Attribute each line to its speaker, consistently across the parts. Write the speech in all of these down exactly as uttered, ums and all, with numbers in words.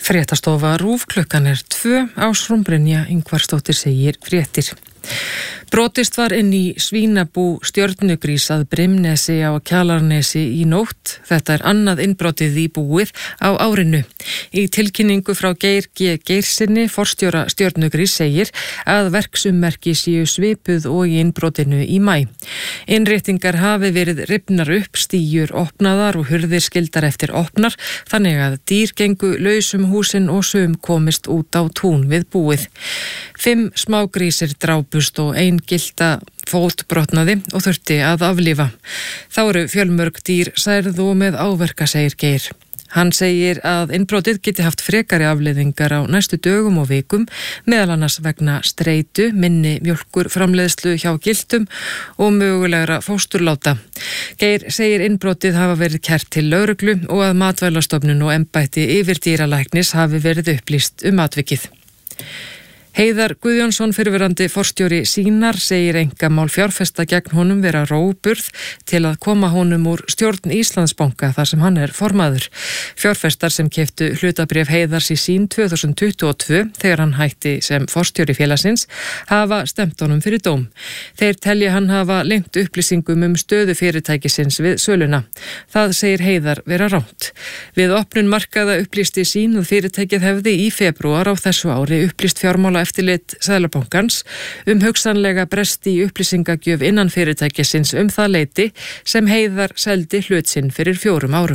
Speaker 1: Fréttastofa RÚV, klukkan er tvö, Ásrún Brynja Ingvarsdóttir segir fréttir. Brotist var inn í svínabú Stjörnugrís að Brimnesi á Kjalarnesi í nótt. Þetta er annað innbrotið í búið á árinu. Í tilkynningu frá Geir G. Geirsinni, forstjóra Stjörnugrís, segir að verksummerki séu svipuð og í innbrotinu í maí. Innréttingar hafi verið rifnar upp, stígjur opnaðar og hurðir skildar eftir opnar, þannig að dýr gengu lausum húsin og sum komist út á tún við búið. Fimm smágrísir drápust og ein gilda fótbrotnaði og þurfti að aflífa. Þá eru fjölmörg dýr særð og með áverka, segir Geir. Hann segir að innbrotið geti haft frekari afleiðingar á næstu dögum og vikum, meðal annars vegna streitu, minni mjólkurframleiðslu hjá gildum og mögulegra fósturláta. Geir segir innbrotið hafa verið kært til lögreglu og að Matvælastofnun og embætti yfirdýralæknis hafi verið upplýst um atvikið. Heiðar Guðjónsson, fyrrverandi forstjóri Sýnar, segir einkamál fjárfesta gegn honum vera róburð til að koma honum úr stjórn Íslandsbanka þar sem hann er formaður. Fjárfestar sem keyptu hlutabréf Heiðars í Sýn tvö þúsund tuttugu og tvö þegar hann hætti sem forstjóri félagsins hafa stemt honum fyrir dóm. Þeir telja hann hafa lengt upplýsingum um stöðu fyrirtækisins við söluna. Það segir Heiðar vera rangt. Við opnun markaða upplýsti Sýn að fyrirtækið hefði í febrúar á þessu ári upplýst fjármála eftirlit Seðlabankans um hugsanlega bresti í upplýsingagjöf innan fyrirtækisins um það leyti sem Heiðar seldi hlut sinn fyrir fjórum árum.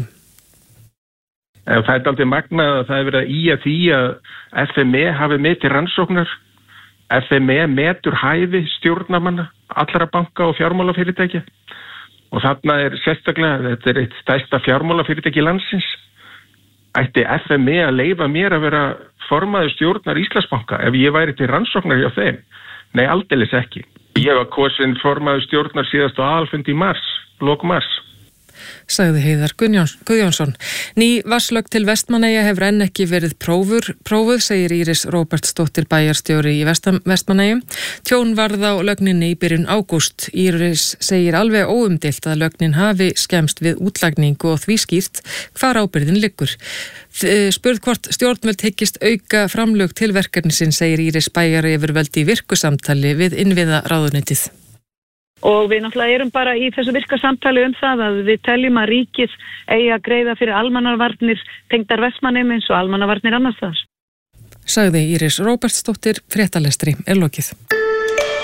Speaker 2: Það er aldrei magnað að það er verið að ýja því að F M E hafi með til rannsóknar. F M E metur hæfi stjórnarmanna allra banka og fjármálafyrirtækja og þarna er sérstaklega, þetta er eitt stærsta fjármálafyrirtæki landsins. Ætti F M E að leyfa mér að vera formaður stjórnar Íslandsbanka ef ég væri til rannsóknar hjá þeim? Nei, aldeilis ekki. Ég var kosin formaður stjórnar síðast á aðalfundi í mars, lok mars.
Speaker 1: Sagði Heiðar Guðjónsson. Ný vatnslögn til Vestmannaeyja hefur enn ekki verið prófur, prófuð, segir Íris Róbertsdóttir bæjarstjóri í Vestmannaeyjum. Tjón varð á lögninni í byrjun ágúst. Íris segir alveg óumdeilt að lögnin hafi skemmst við útlagningu og því skýrt hvar ábyrgðin liggur. Spurð hvort stjórnvöld hyggist auka framlög til verkefnisins, segir Íris bæjaryfirvöld í virkusamtali við innviðaráðuneytið.
Speaker 3: Og við náttúrulega erum bara í þessu virka samtali um það að við teljum að ríkið eigi að greiða fyrir almannavarnir tengdar Vestmannaeyjum eins og almannavarnir annars staðar.
Speaker 1: Sagði Íris Róbertsdóttir, fréttalestri er lokið.